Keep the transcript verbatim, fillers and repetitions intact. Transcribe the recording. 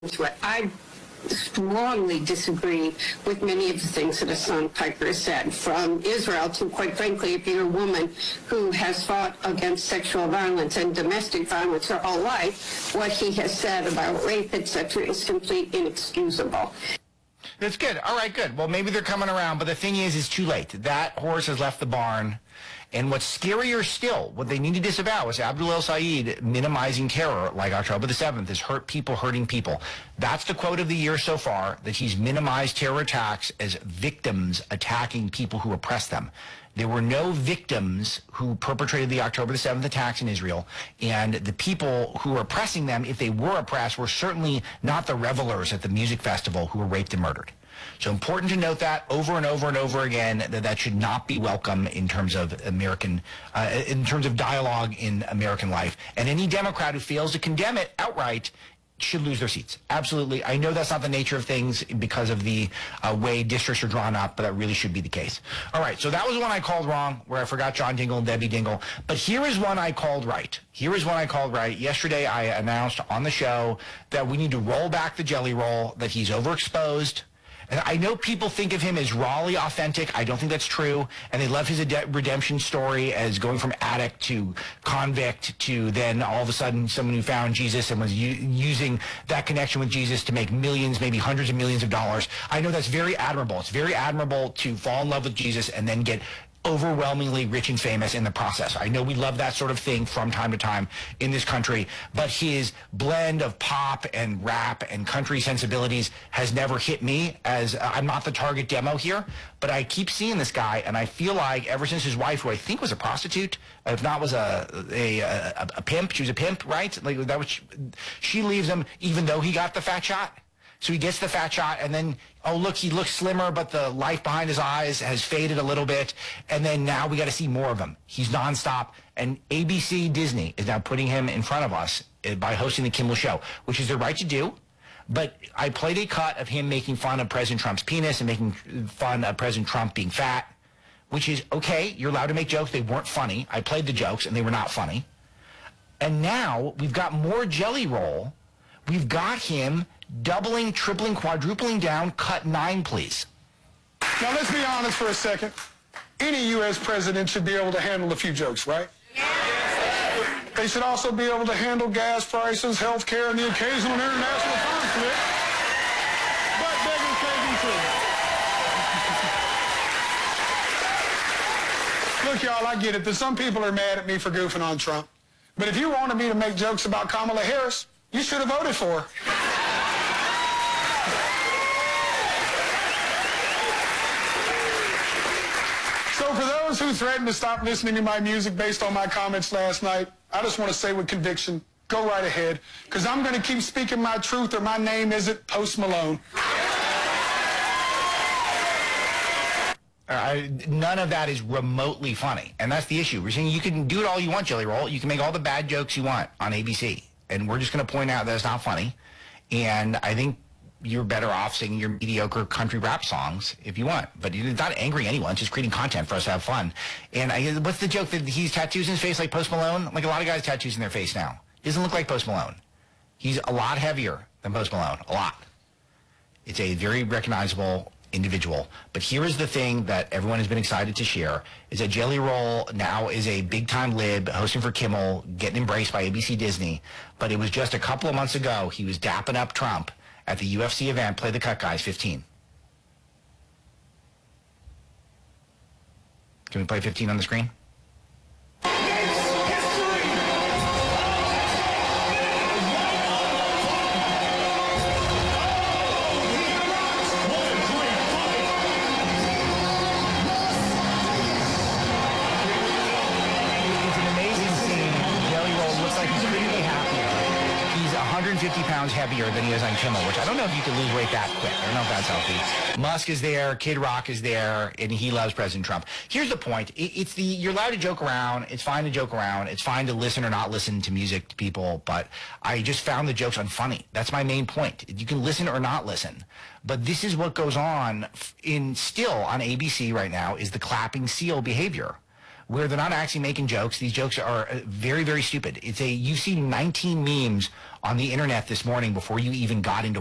what I strongly disagree with many of the things that Hassan Piker has said, from Israel to, quite frankly, if you're a woman who has fought against sexual violence and domestic violence her whole life, what he has said about rape, et cetera, is simply inexcusable. That's good. All right, good. Well, maybe they're coming around, but the thing is, it's too late. That horse has left the barn. And what's scarier still, what they need to disavow is Abdul El-Sayed minimizing terror like October the seventh is hurt people hurting people. That's the quote of the year so far, that he's minimized terror attacks as victims attacking people who oppress them. There were no victims who perpetrated the October the seventh attacks in Israel, and the people who were oppressing them, if they were oppressed, were certainly not the revelers at the music festival who were raped and murdered. So important to note that over and over and over again, that that should not be welcome in terms of American, uh, in terms of dialogue in American life. And any Democrat who fails to condemn it outright should lose their seats. Absolutely. I know that's not the nature of things because of the uh, way districts are drawn up, but that really should be the case. All right, so that was one I called wrong, where I forgot John Dingell and Debbie Dingell. But here is one I called right. Here is one I called right. Yesterday, I announced on the show that we need to roll back the jelly roll, that he's overexposed. And I know people think of him as rawly authentic. I don't think that's true. And they love his redemption story as going from addict to convict to then all of a sudden someone who found Jesus and was using that connection with Jesus to make millions, maybe hundreds of millions of dollars. I know that's very admirable. It's very admirable to fall in love with Jesus and then get overwhelmingly rich and famous in the process. I know we love that sort of thing from time to time in this country, but his blend of pop and rap and country sensibilities has never hit me, as uh, I'm not the target demo here, but I keep seeing this guy, and I feel like ever since his wife, who I think was a prostitute, if not was a a, a, a pimp, she was a pimp, right? Like that was, she, she leaves him even though he got the fat shot. So he gets the fat shot, and then, oh, look, he looks slimmer, but the life behind his eyes has faded a little bit. And then now we got to see more of him. He's nonstop. And A B C Disney is now putting him in front of us by hosting the Kimmel Show, which is their right to do. But I played a cut of him making fun of President Trump's penis and making fun of President Trump being fat, which is okay. You're allowed to make jokes. They weren't funny. I played the jokes, and they were not funny. And now we've got more jelly roll. We've got him doubling, tripling, quadrupling down. Cut nine, please. Now, let's be honest for a second. Any U S president should be able to handle a few jokes, right? Yes. They should also be able to handle gas prices, health care, and the occasional international conflict. But beggars can't be true. Look, y'all, I get it that some people are mad at me for goofing on Trump. But if you wanted me to make jokes about Kamala Harris, you should have voted for her. So for those who threatened to stop listening to my music based on my comments last night, I just want to say with conviction, go right ahead, because I'm going to keep speaking my truth, or my name isn't Post Malone. Uh, none of that is remotely funny, and that's the issue. We're saying you can do it all you want, Jelly Roll. You can make all the bad jokes you want on A B C, and we're just going to point out that it's not funny. And I think you're better off singing your mediocre country rap songs if you want. But it's not angering anyone. It's just creating content for us to have fun. And I, what's the joke that he's tattoos in his face like Post Malone? Like a lot of guys tattoos in their face now. He doesn't look like Post Malone. He's a lot heavier than Post Malone. A lot. It's a very recognizable individual. But here is the thing that everyone has been excited to share, is that Jelly Roll now is a big-time lib, hosting for Kimmel, getting embraced by A B C Disney. But it was just a couple of months ago, he was dapping up Trump at the U F C event. Play the cut, guys, fifteen. Can we play fifteen on the screen? fifty pounds heavier than he is on Kimmel, which I don't know if you can lose weight that quick. I don't know if that's healthy. Musk is there, Kid Rock is there, and he loves President Trump. Here's the point. It, it's the, you're allowed to joke around. It's fine to joke around. It's fine to listen or not listen to music to people, but I just found the jokes unfunny. That's my main point. You can listen or not listen. But this is what goes on in still on A B C right now, is the clapping seal behavior, where they're not actually making jokes. These jokes are uh, very, very stupid. It's a, you see nineteen memes on the internet this morning before you even got into